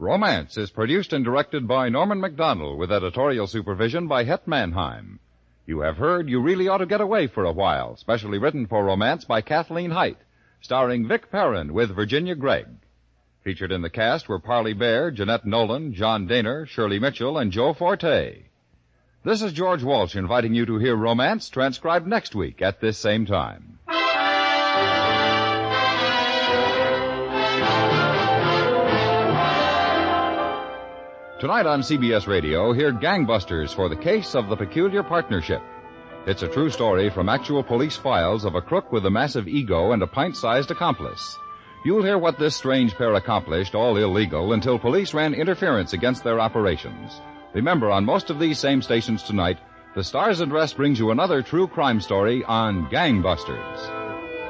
Romance is produced and directed by Norman MacDonald with editorial supervision by Het Mannheim. You have heard You Really Ought to Get Away for a While, specially written for Romance by Kathleen Height, starring Vic Perrin with Virginia Gregg. Featured in the cast were Parley Baer, Jeanette Nolan, John Daner, Shirley Mitchell, and Joe Forte. This is George Walsh inviting you to hear Romance transcribed next week at this same time. Tonight on CBS Radio, hear Gangbusters for the Case of the Peculiar Partnership. It's a true story from actual police files of a crook with a massive ego and a pint-sized accomplice. You'll hear what this strange pair accomplished, all illegal, until police ran interference against their operations. Remember, on most of these same stations tonight, the Stars and Rest brings you another true crime story on Gangbusters.